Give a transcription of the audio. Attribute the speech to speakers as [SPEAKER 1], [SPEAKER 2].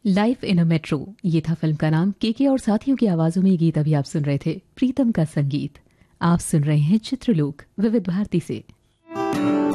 [SPEAKER 1] Life in a metro, ये था film का नाम। केके और साथियों की आवाजों में ये गीत अभी आप सुन रहे थे, प्रीतम का संगीत। आप सुन रहे हैं चित्रलोक विविध भारती से।